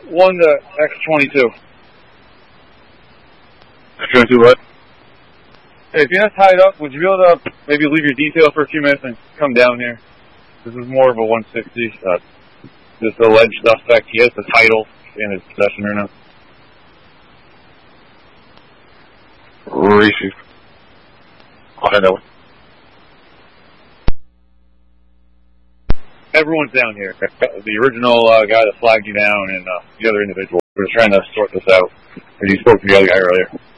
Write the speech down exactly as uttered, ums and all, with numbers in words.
one to X twenty-two. X twenty-two what? Hey, if you're not tied up, would you be able to maybe leave your detail for a few minutes and come down here? This is more of a one sixty. Uh, this alleged suspect, he has the title in his possession or not. Rishi. I know. Everyone's down here. The original uh, guy that flagged you down and uh, the other individual. We're just trying to sort this out. You spoke to the other guy earlier.